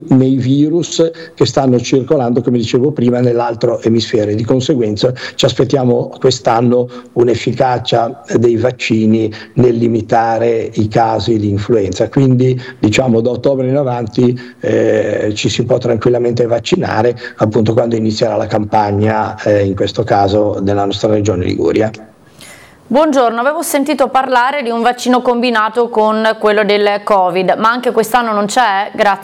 nei virus che stanno circolando, come dicevo prima, nell'altro emisfero. Di conseguenza ci aspettiamo quest'anno un'efficacia dei vaccini nel limitare i casi di influenza, quindi diciamo da ottobre in avanti ci si può tranquillamente vaccinare, appunto quando inizierà la campagna, in questo caso della nostra regione Liguria. Buongiorno, avevo sentito parlare di un vaccino combinato con quello del Covid, ma anche quest'anno non c'è? Grazie.